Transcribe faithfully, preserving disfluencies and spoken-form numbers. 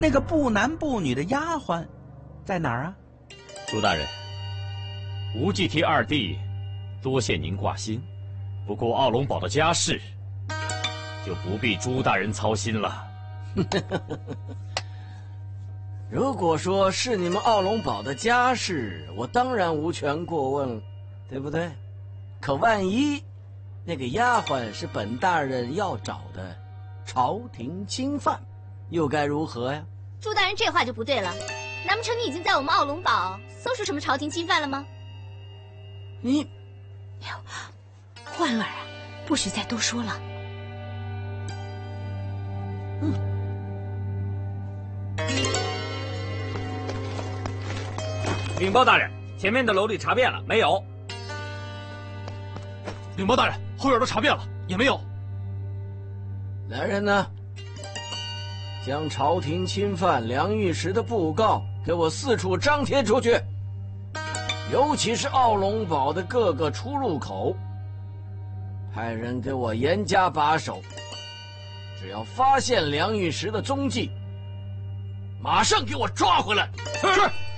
那个不男不女的丫鬟在哪儿啊？ 朱大人，无忌提二弟，多谢您挂心。不过奥龙堡的家事，就不必朱大人操心了。 如果说是你们奥龙堡的家事，我当然无权过问，对不对？可万一那个丫鬟是本大人要找的朝廷钦犯，又该如何呀？ 朱大人这话就不对了，难不成你已经在我们奥龙堡搜出什么朝廷钦犯了吗？ 你， 焕儿啊，不许再多说了。 嗯。 禀报大人，前面的楼里查遍了，没有。 禀报大人，后院都查遍了，也没有。 来人呐，将朝廷侵犯梁御史的布告给我四处张贴出去，尤其是奥龙堡的各个出入口，派人给我严加把守。只要发现梁御史的踪迹，马上给我抓回来。 是。